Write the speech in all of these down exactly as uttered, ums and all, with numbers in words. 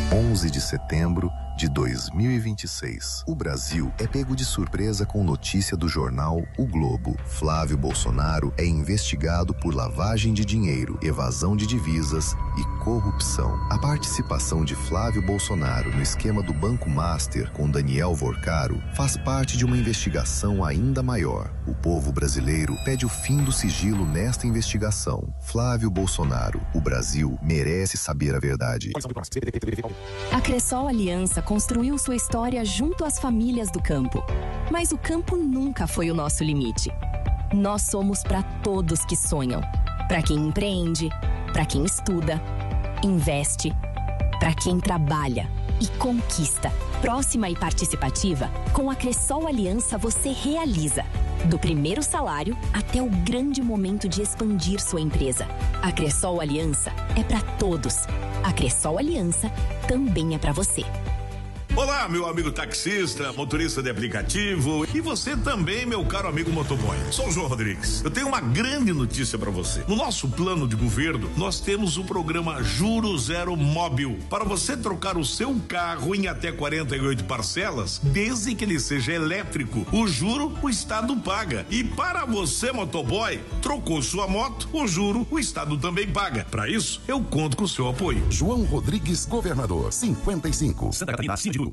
onze de setembro de dois mil e vinte e seis. O Brasil é pego de surpresa com notícia do jornal O Globo. Flávio Bolsonaro é investigado por lavagem de dinheiro, evasão de divisas e corrupção. A participação de Flávio Bolsonaro no esquema do Banco Master com Daniel Vorcaro faz parte de uma investigação ainda maior. O povo brasileiro pede o fim do sigilo nesta investigação. Flávio Bolsonaro, o Brasil merece saber a verdade. A Cressol Aliança construiu sua história junto às famílias do campo. Mas o campo nunca foi o nosso limite. Nós somos para todos que sonham. Para quem empreende, para quem estuda, investe, para quem trabalha e conquista. Próxima e participativa, com a Cressol Aliança você realiza. Do primeiro salário até o grande momento de expandir sua empresa. A Cressol Aliança é para todos. A Cressol Aliança também é para você. Olá, meu amigo taxista, motorista de aplicativo e você também, meu caro amigo motoboy. Sou o João Rodrigues. Eu tenho uma grande notícia para você. No nosso plano de governo, nós temos o programa Juro Zero Móbil para você trocar o seu carro em até quarenta e oito parcelas, desde que ele seja elétrico. O juro o Estado paga. E para você, motoboy, trocou sua moto, o juro o Estado também paga. Para isso, eu conto com o seu apoio. João Rodrigues, governador, cinquenta e cinco. Santa Catarina, Cindy.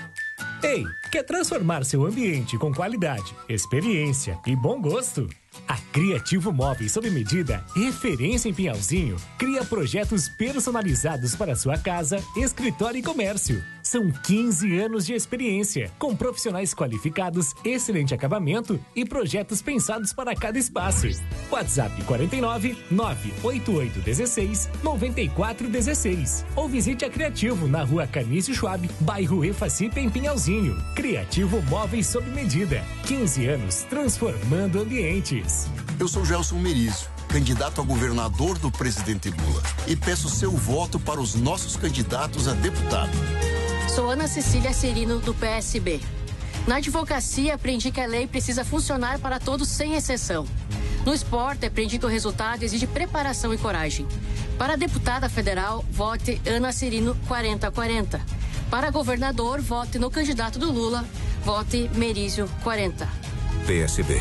Ei, quer transformar seu ambiente com qualidade, experiência e bom gosto? A Criativo Móveis sob medida, referência em Pinhalzinho, cria projetos personalizados para sua casa, escritório e comércio. São quinze anos de experiência, com profissionais qualificados, excelente acabamento e projetos pensados para cada espaço. WhatsApp quarenta e nove, nove oito oito um seis, nove quatro um seis. Ou visite a Criativo na rua Canício Schwab, bairro Efacip, em Pinhalzinho. Criativo Móveis sob medida. quinze anos transformando ambientes. Eu sou Gelson Merizio, candidato a governador do presidente Lula, e peço seu voto para os nossos candidatos a deputado. Sou Ana Cecília Serino, do P S B. Na advocacia, aprendi que a lei precisa funcionar para todos sem exceção. No esporte, aprendi que o resultado exige preparação e coragem. Para deputada federal, vote Ana Serino quarenta quarenta. Para governador, vote no candidato do Lula, vote Merizio quarenta. P S B.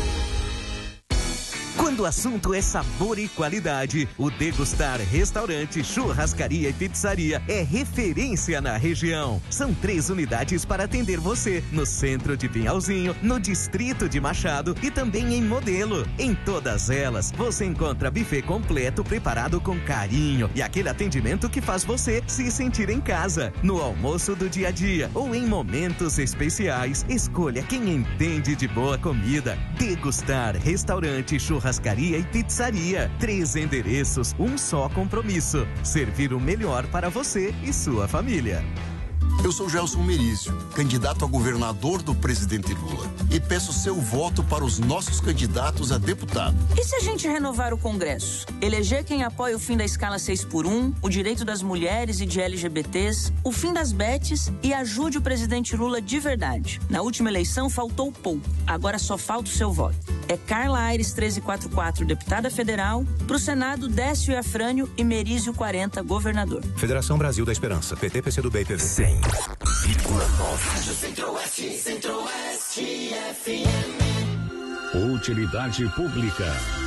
Quando o assunto é sabor e qualidade, o Degustar Restaurante, Churrascaria e Pizzaria é referência na região. São três unidades para atender você, no centro de Pinhalzinho, no distrito de Machado e também em Modelo. Em todas elas, você encontra buffet completo preparado com carinho e aquele atendimento que faz você se sentir em casa. No almoço do dia a dia ou em momentos especiais, escolha quem entende de boa comida. Degustar Restaurante, Churrascaria Churrascaria e Pizzaria. Três endereços, um só compromisso. Servir o melhor para você e sua família. Eu sou Gelson Merizio, candidato a governador do presidente Lula, e peço seu voto para os nossos candidatos a deputado. E se a gente renovar o Congresso? Eleger quem apoia o fim da escala seis por um, o direito das mulheres e de L G B Ts, o fim das betes e ajude o presidente Lula de verdade. Na última eleição faltou pouco, agora só falta o seu voto. É Carla Aires treze quarenta e quatro, deputada federal, para o Senado Décio Afrânio e Merizio quarenta, governador. Federação Brasil da Esperança, P T, P C do B e P V. cem vírgula nove. Rádio Centro-Oeste, Centro-Oeste F M. Utilidade pública.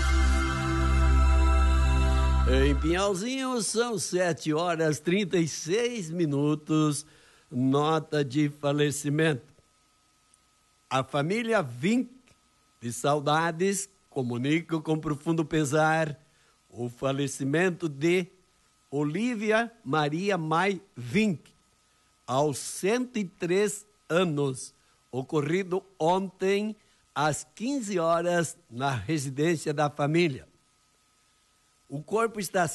Em Pinhalzinho são sete horas e trinta e seis minutos. Nota de falecimento. A família Vink de Saudades comunica com profundo pesar o falecimento de Olívia Maria Mai Vink, aos cento e três anos, ocorrido ontem às quinze horas na residência da família. O corpo está